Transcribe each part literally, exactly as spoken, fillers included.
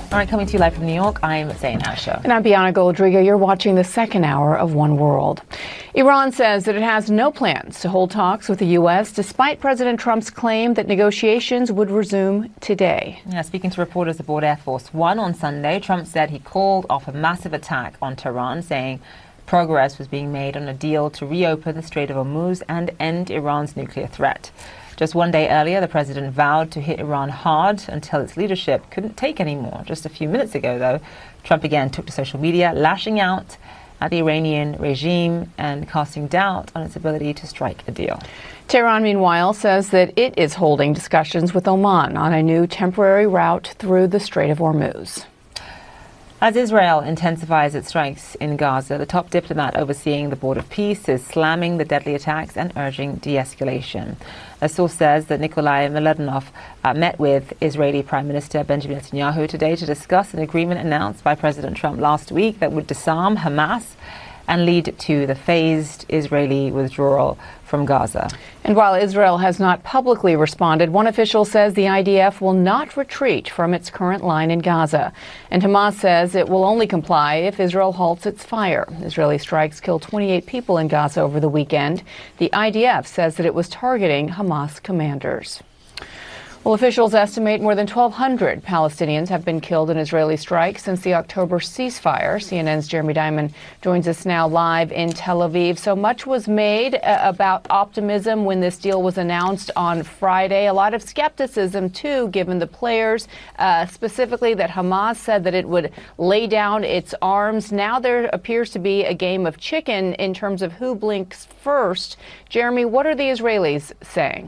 All right, coming to you live from New York, I'm Zain Asher. And I'm Bianna Goldriga. You're watching the second hour of One World. Iran says that it has no plans to hold talks with the U S, despite President Trump's claim that negotiations would resume today. Yeah, speaking to reporters aboard Air Force One on Sunday, Trump said he called off a massive attack on Tehran, saying progress was being made on a deal to reopen the Strait of Hormuz and end Iran's nuclear threat. Just one day earlier, the president vowed to hit Iran hard until its leadership couldn't take any more. Just a few minutes ago, though, Trump again took to social media, lashing out at the Iranian regime and casting doubt on its ability to strike a deal. Tehran, meanwhile, says that it is holding discussions with Oman on a new temporary route through the Strait of Hormuz. As Israel intensifies its strikes in Gaza, the top diplomat overseeing the Board of Peace is slamming the deadly attacks and urging de-escalation. A source says that Nikolai Mladenov uh, met with Israeli Prime Minister Benjamin Netanyahu today to discuss an agreement announced by President Trump last week that would disarm Hamas and lead to the phased Israeli withdrawal from Gaza. And while Israel has not publicly responded, one official says the I D F will not retreat from its current line in Gaza. And Hamas says it will only comply if Israel halts its fire. Israeli strikes killed twenty-eight people in Gaza over the weekend. The I D F says that it was targeting Hamas commanders. Well, officials estimate more than twelve hundred Palestinians have been killed in Israeli strikes since the October ceasefire. C N N's Jeremy Diamond joins us now live in Tel Aviv. So much was made uh, about optimism when this deal was announced on Friday. A lot of skepticism, too, given the players, uh, specifically that Hamas said that it would lay down its arms. Now there appears to be a game of chicken in terms of who blinks first. Jeremy, what are the Israelis saying?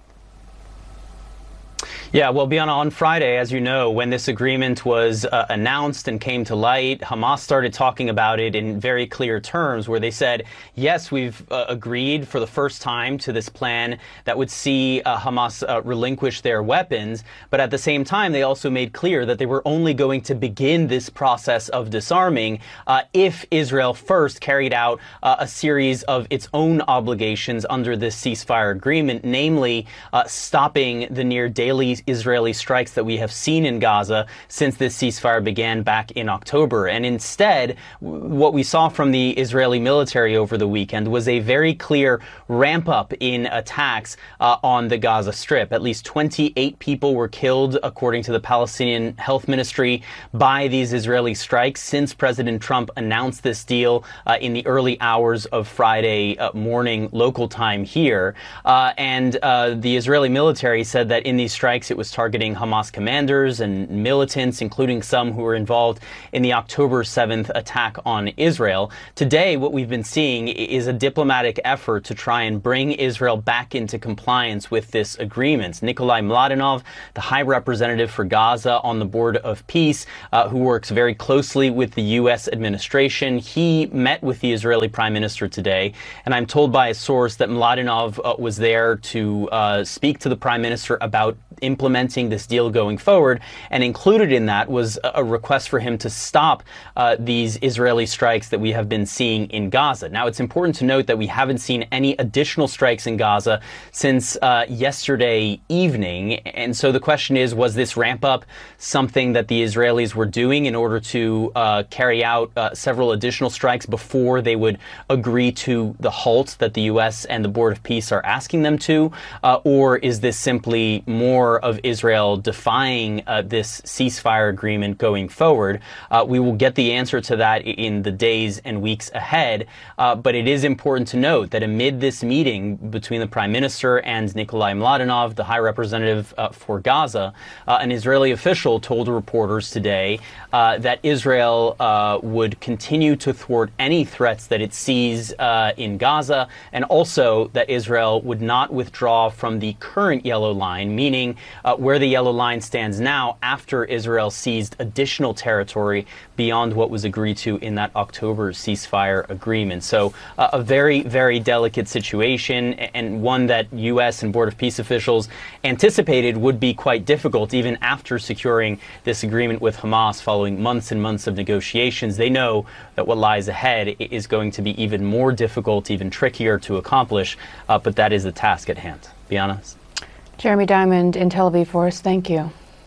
Yeah, well, Bianna, on Friday, as you know, when this agreement was uh, announced and came to light, Hamas started talking about it in very clear terms, where they said, yes, we've uh, agreed for the first time to this plan that would see uh, Hamas uh, relinquish their weapons. But at the same time, they also made clear that they were only going to begin this process of disarming uh, if Israel first carried out uh, a series of its own obligations under this ceasefire agreement, namely uh, stopping the near daily Israeli strikes that we have seen in Gaza since this ceasefire began back in October. And instead, what we saw from the Israeli military over the weekend was a very clear ramp up in attacks uh, on the Gaza Strip. At least twenty-eight people were killed, according to the Palestinian Health Ministry, by these Israeli strikes since President Trump announced this deal uh, in the early hours of Friday uh, morning local time here. Uh, and uh, the Israeli military said that in these strikes, it was targeting Hamas commanders and militants, including some who were involved in the October seventh attack on Israel. Today, what we've been seeing is a diplomatic effort to try and bring Israel back into compliance with this agreement. Nikolai Mladenov, the High Representative for Gaza on the Board of Peace, uh, who works very closely with the U S administration, he met with the Israeli Prime Minister today. And I'm told by a source that Mladenov uh, was there to uh, speak to the Prime Minister about implementing this deal going forward, and included in that was a request for him to stop uh, these Israeli strikes that we have been seeing in Gaza. Now, it's important to note that we haven't seen any additional strikes in Gaza since uh, yesterday evening, and so the question is, was this ramp up something that the Israelis were doing in order to uh, carry out uh, several additional strikes before they would agree to the halt that the U S and the Board of Peace are asking them to, uh, or is this simply more of Israel defying uh, this ceasefire agreement going forward? Uh, we will get the answer to that in the days and weeks ahead. Uh, but it is important to note that amid this meeting between the Prime Minister and Nikolai Mladenov, the High Representative uh, for Gaza, uh, an Israeli official told reporters today uh, that Israel uh, would continue to thwart any threats that it sees uh, in Gaza, and also that Israel would not withdraw from the current yellow line, meaning Uh, where the yellow line stands now after Israel seized additional territory beyond what was agreed to in that October ceasefire agreement. So uh, a very, very delicate situation, and one that U S and Board of Peace officials anticipated would be quite difficult even after securing this agreement with Hamas following months and months of negotiations. They know that what lies ahead is going to be even more difficult, even trickier to accomplish, uh, but that is the task at hand. Bianna? Jeremy Diamond in Tel Aviv for us. Thank you.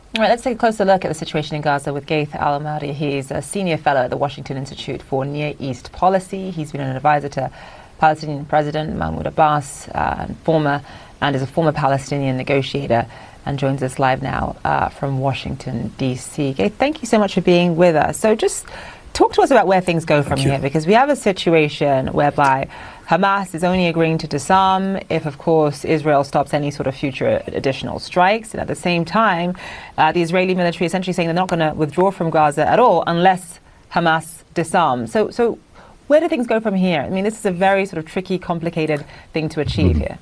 All right, let's take a closer look at the situation in Gaza with Gaith Al-Amadi. He's a senior fellow at the Washington Institute for Near East Policy. He's been an advisor to Palestinian President Mahmoud Abbas, uh, and former, and is a former Palestinian negotiator, and joins us live now uh, from Washington, D C. Gaith, thank you so much for being with us. So just talk to us about where things go from here, because we have a situation whereby Hamas is only agreeing to disarm if, of course, Israel stops any sort of future additional strikes. And at the same time, uh, the Israeli military essentially saying they're not going to withdraw from Gaza at all unless Hamas disarms. So, so where do things go from here? I mean, this is a very sort of tricky, complicated thing to achieve mm-hmm. here.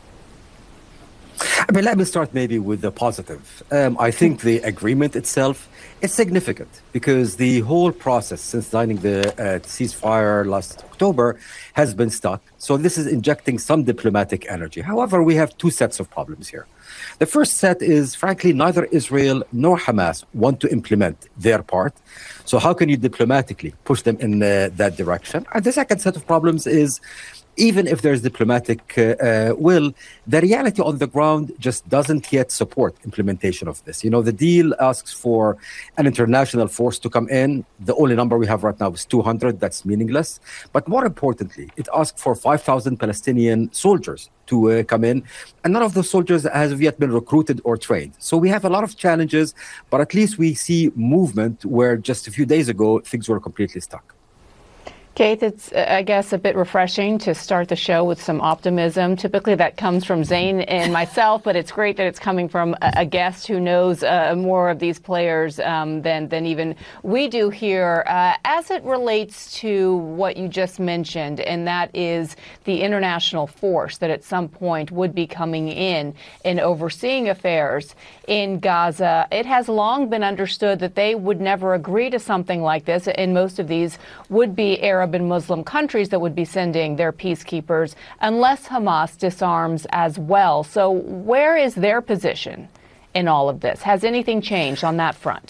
I mean, let me start maybe with the positive. Um, I think the agreement itself is significant because the whole process since signing the uh, ceasefire last October has been stuck. So this is injecting some diplomatic energy. However, we have two sets of problems here. The first set is, frankly, neither Israel nor Hamas want to implement their part. So how can you diplomatically push them in uh, that direction? And the second set of problems is, even if there's diplomatic uh, uh, will, the reality on the ground just doesn't yet support implementation of this. You know, the deal asks for an international force to come in. The only number we have right now is two hundred. That's meaningless. But more importantly, it asks for five thousand Palestinian soldiers to uh, come in. And none of those soldiers has yet been recruited or trained. So we have a lot of challenges, but at least we see movement where just a few days ago, things were completely stuck. Gaith, it's, uh, I guess, a bit refreshing to start the show with some optimism. Typically that comes from Zain and myself, but it's great that it's coming from a, a guest who knows uh, more of these players um, than, than even we do here. Uh, as it relates to what you just mentioned, and that is the international force that at some point would be coming in and overseeing affairs in Gaza, it has long been understood that they would never agree to something like this, and most of these would be Arab and Muslim countries that would be sending their peacekeepers unless Hamas disarms as well. So where is their position in all of this? Has anything changed on that front?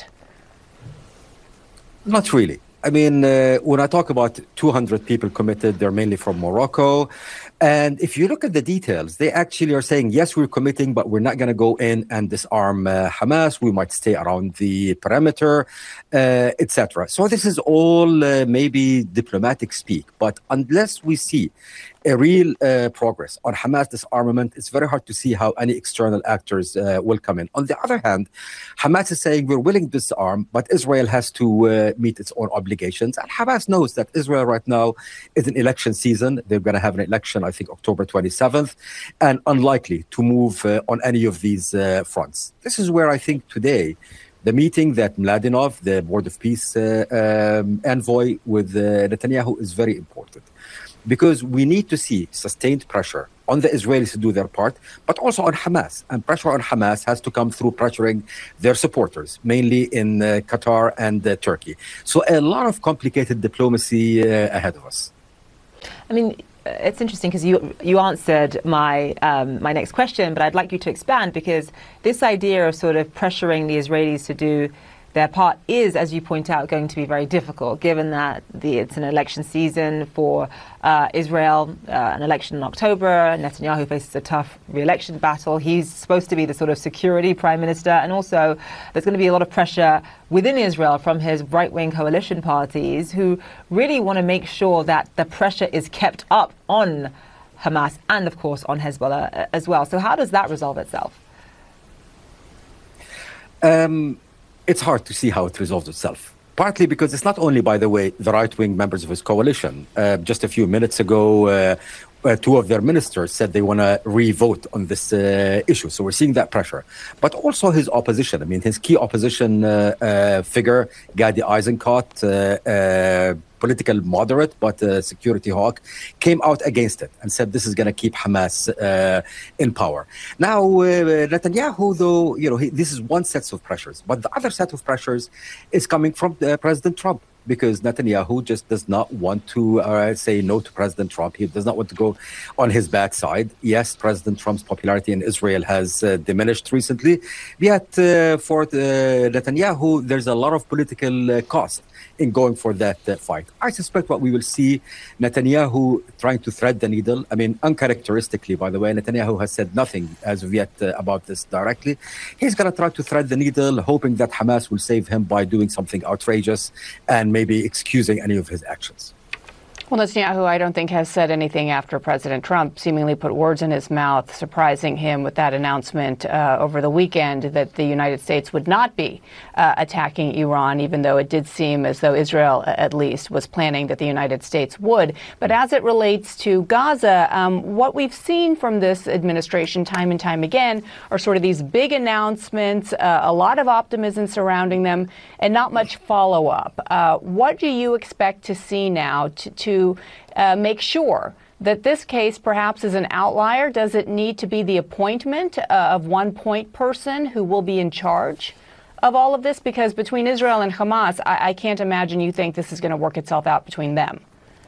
Not really. I mean, uh, when I talk about two hundred people committed, they're mainly from Morocco. And if you look at the details, they actually are saying, yes, we're committing, but we're not going to go in and disarm uh, Hamas. We might stay around the perimeter, uh, et cetera. So this is all uh, maybe diplomatic speak. But unless we see a real uh, progress on Hamas disarmament, it's very hard to see how any external actors uh, will come in. On the other hand, Hamas is saying we're willing to disarm, but Israel has to uh, meet its own obligations. And Hamas knows that Israel right now is an election season. They're going to have an election, I think, October twenty-seventh, and unlikely to move uh, on any of these uh, fronts. This is where I think today, the meeting that Mladinov, the Board of Peace uh, um, envoy with uh, Netanyahu, is very important. Because we need to see sustained pressure on the Israelis to do their part, but also on Hamas. And pressure on Hamas has to come through pressuring their supporters, mainly in uh, Qatar and uh, Turkey. So a lot of complicated diplomacy uh, ahead of us. I mean, it's interesting because you you answered my um, my next question, but I'd like you to expand, because this idea of sort of pressuring the Israelis to do their part is, as you point out, going to be very difficult, given that the, it's an election season for uh, Israel, uh, an election in October. Netanyahu faces a tough re-election battle. He's supposed to be the sort of security prime minister. And also there's going to be a lot of pressure within Israel from his right-wing coalition parties, who really want to make sure that the pressure is kept up on Hamas and, of course, on Hezbollah as well. So how does that resolve itself? Um... It's hard to see how it resolves itself. Partly because it's not only, by the way, the right-wing members of his coalition. Uh, just a few minutes ago, uh, uh, two of their ministers said they want to re-vote on this uh, issue. So we're seeing that pressure. But also his opposition. I mean, his key opposition uh, uh, figure, Gadi Eisenkot, uh, uh, political moderate, but a security hawk, came out against it and said this is going to keep Hamas uh, in power. Now, uh, Netanyahu, though, you know, he, this is one set of pressures, but the other set of pressures is coming from uh, President Trump. because Netanyahu just does not want to uh, say no to President Trump. He does not want to go on his bad side. Yes, President Trump's popularity in Israel has uh, diminished recently. Yet uh, for uh, Netanyahu, there's a lot of political uh, cost in going for that uh, fight. I suspect what we will see, Netanyahu trying to thread the needle. I mean, uncharacteristically, by the way, Netanyahu has said nothing as of yet uh, about this directly. He's going to try to thread the needle, hoping that Hamas will save him by doing something outrageous and maybe excusing any of his actions. Well, Netanyahu, I don't think, has said anything after President Trump seemingly put words in his mouth, surprising him with that announcement uh, over the weekend that the United States would not be uh, attacking Iran, even though it did seem as though Israel, at least, was planning that the United States would. But as it relates to Gaza, um, what we've seen from this administration time and time again are sort of these big announcements, uh, a lot of optimism surrounding them, and not much follow-up. Uh, what do you expect to see now to, to to uh, make sure that this case perhaps is an outlier? Does it need to be the appointment uh, of one point person who will be in charge of all of this? Because between Israel and Hamas, I, I can't imagine you think this is going to work itself out between them.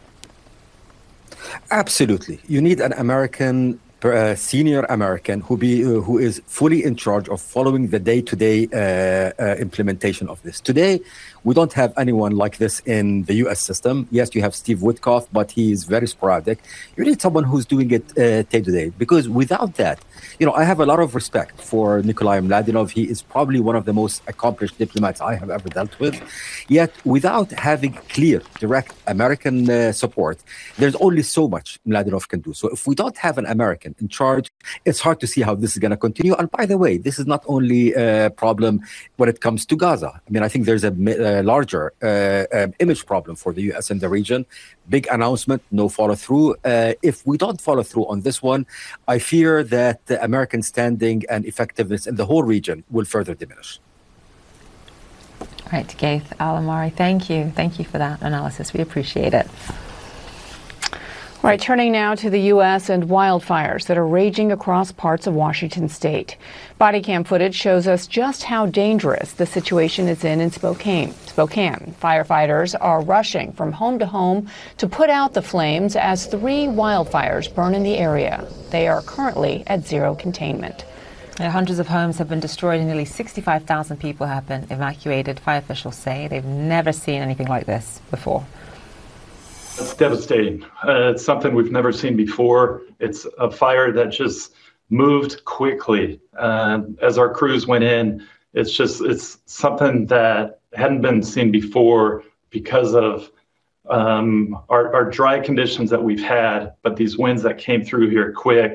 Absolutely. You need an American Uh, senior American who be uh, who is fully in charge of following the day-to-day uh, uh, implementation of this. Today, we don't have anyone like this in the U S system. Yes, you have Steve Witkoff, but he is very sporadic. You need someone who's doing it uh, day-to-day, because without that, you know, I have a lot of respect for Nikolai Mladinov. He is probably one of the most accomplished diplomats I have ever dealt with. Yet, without having clear, direct American uh, support, there's only so much Mladinov can do. So if we don't have an American in charge, it's hard to see how this is going to continue. And by the way, this is not only a problem when it comes to Gaza. I mean, I think there's a, a larger uh, um, image problem for the U S in the region. Big announcement, no follow through. Uh, if we don't follow through on this one, I fear that the American standing and effectiveness in the whole region will further diminish. All right, Gaith Al-Amari, thank you. Thank you for that analysis. We appreciate it. All right, turning now to the U S and wildfires that are raging across parts of Washington state. Body cam footage shows us just how dangerous the situation is in in Spokane. Spokane. Firefighters are rushing from home to home to put out the flames as three wildfires burn in the area. They are currently at zero containment. Hundreds of homes have been destroyed and nearly sixty-five thousand people have been evacuated. Fire officials say they've never seen anything like this before. It's devastating. Uh, it's something we've never seen before. It's a fire that just moved quickly. Uh, as our crews went in, it's just, it's something that hadn't been seen before because of um, our, our dry conditions that we've had, but these winds that came through here quick.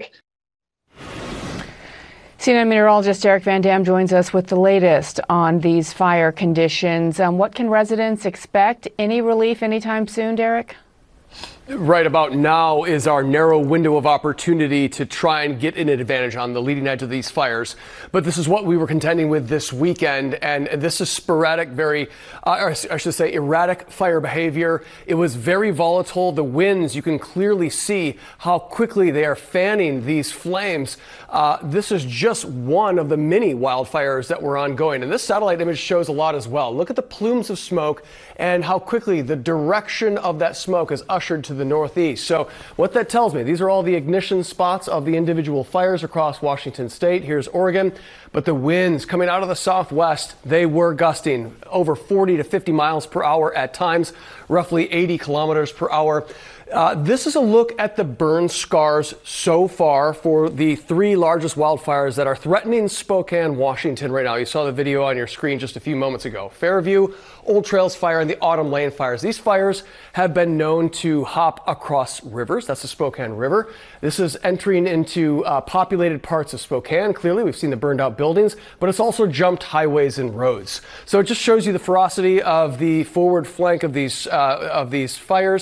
C N N meteorologist Derek Van Dam joins us with the latest on these fire conditions. Um, what can residents expect? Any relief anytime soon, Derek? Right about now is our narrow window of opportunity to try and get an advantage on the leading edge of these fires. But this is what we were contending with this weekend, and this is sporadic, very, uh, or I should say erratic fire behavior. It was very volatile. The winds, you can clearly see how quickly they are fanning these flames. Uh, this is just one of the many wildfires that were ongoing, and this satellite image shows a lot as well. Look at the plumes of smoke and how quickly the direction of that smoke is ushered to the northeast. So what that tells me, these are all the ignition spots of the individual fires across Washington state. Here's Oregon. But the winds coming out of the southwest, they were gusting over forty to fifty miles per hour at times, roughly eighty kilometers per hour. Uh, this is a look at the burn scars so far for the three largest wildfires that are threatening Spokane, Washington right now. You saw the video on your screen just a few moments ago. Fairview, Old Trails Fire, and the Autumn Lane fires. These fires have been known to hop across rivers. That's the Spokane River. This is entering into uh, populated parts of Spokane. Clearly, we've seen the burned out buildings, but it's also jumped highways and roads. So it just shows you the ferocity of the forward flank of these uh, of these fires.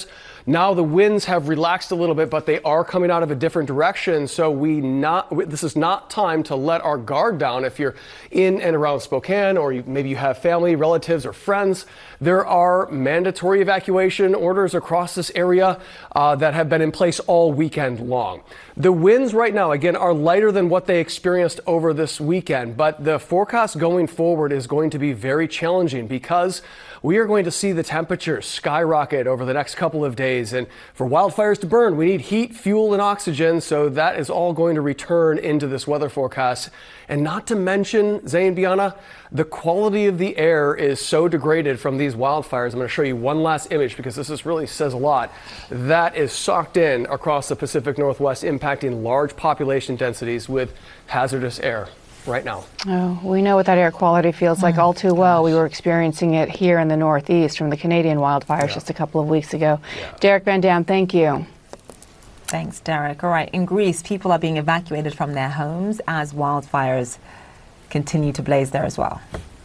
Now the winds have relaxed a little bit, but they are coming out of a different direction. So we not this is not time to let our guard down. If you're in and around Spokane, or you, maybe you have family, relatives, or friends, there are mandatory evacuation orders across this area uh, that have been in place all weekend long. The winds right now, again, are lighter than what they experienced over this weekend, but the forecast going forward is going to be very challenging because we are going to see the temperatures skyrocket over the next couple of days. And for wildfires to burn, we need heat, fuel, and oxygen. So that is all going to return into this weather forecast. And not to mention, Zay and Bianna, the quality of the air is so degraded from these wildfires. I'm going to show you one last image because this is really says a lot. That is socked in across the Pacific Northwest, impacting large population densities with hazardous air right now. Oh, we know what that air quality feels like oh, all too gosh. well. We were experiencing it here in the Northeast from the Canadian wildfires yeah. just a couple of weeks ago. Yeah. Derek Van Dam, thank you. Thanks, Derek. All right, in Greece, people are being evacuated from their homes as wildfires continue to blaze there as well.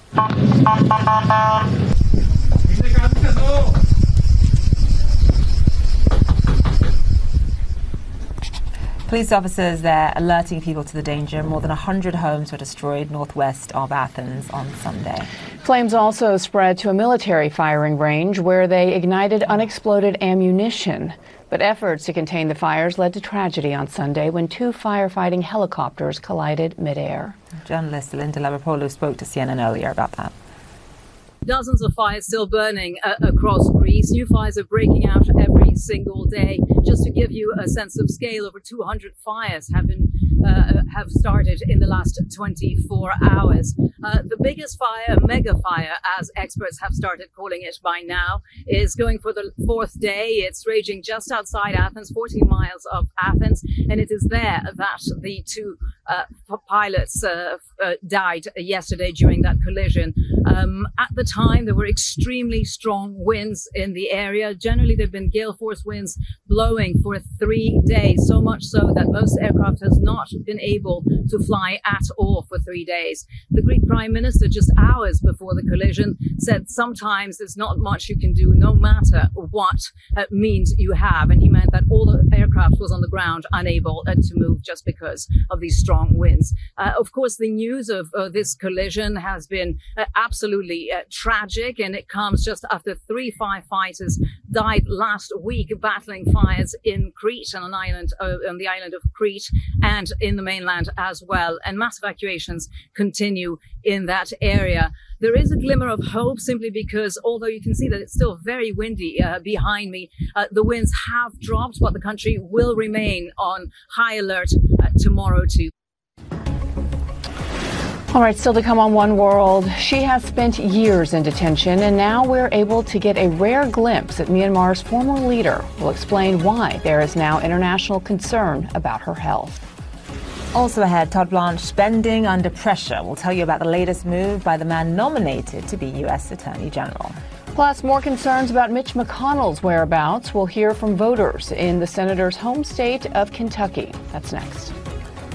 Police officers there alerting people to the danger. More than one hundred homes were destroyed northwest of Athens on Sunday. Flames also spread to a military firing range where they ignited unexploded ammunition. But efforts to contain the fires led to tragedy on Sunday when two firefighting helicopters collided midair. Journalist Linda Lavropoulou spoke to C N N earlier about that. Dozens of fires still burning uh, across Greece. New fires are breaking out every single day. Just to give you a sense of scale, over two hundred fires have been uh, have started in the last twenty-four hours. Uh, the biggest fire, a mega fire, as experts have started calling it by now, is going for the fourth day. It's raging just outside Athens, forty miles of Athens, and it is there that the two uh, pilots uh, uh, died yesterday during that collision. Um, at the time, there were extremely strong winds in the area. Generally, there have been gale force winds blowing for three days, so much so that most aircraft has not been able to fly at all for three days. The Greek Prime Minister, just hours before the collision, said sometimes there's not much you can do, no matter what uh, means you have. And he meant that all the aircraft was on the ground, unable uh, to move just because of these strong winds. Uh, of course, the news of uh, this collision has been uh, absolutely uh, tragic, and it comes just after three firefighters died last week battling fires in Crete, on an island, uh, on the island of Crete, and in the mainland as well. And mass evacuations continue in that area. There is a glimmer of hope simply because, although you can see that it's still very windy uh, behind me, uh, the winds have dropped, but the country will remain on high alert uh, tomorrow too. All right, still to come on One World. She has spent years in detention, and now we're able to get a rare glimpse at Myanmar's former leader. We'll explain why there is now international concern about her health. Also ahead, Todd Blanche spending under pressure. We'll tell you about the latest move by the man nominated to be U S Attorney General. Plus, more concerns about Mitch McConnell's whereabouts. We'll hear from voters in the senator's home state of Kentucky. That's next.